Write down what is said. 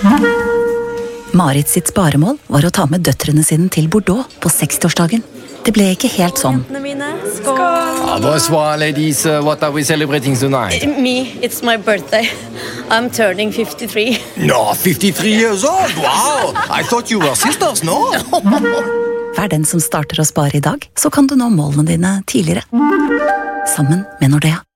Marit sitt sparemål var å ta med døtrene sine til Bordeaux på 60-årsdagen. Det ble ikke helt sånn. Bonsoir, ladies. What are we celebrating tonight? Me, it's my birthday. I'm turning 53. No, 53 years old. Wow. I thought you were sisters, no? Vær den som starter å spare i dag, så kan du nå målene dine tidligere. Sammen med Nordea.